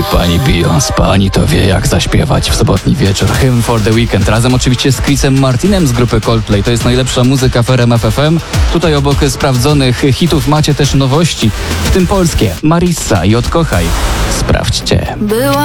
Oj, pani Beyoncé, pani to wie jak zaśpiewać w sobotni wieczór. Hymn for the Weekend. Razem oczywiście z Chrisem Martinem z grupy Coldplay. To jest najlepsza muzyka w RMF FM. Tutaj obok sprawdzonych hitów macie też nowości, w tym polskie. Marissa i Odkochaj. Sprawdźcie.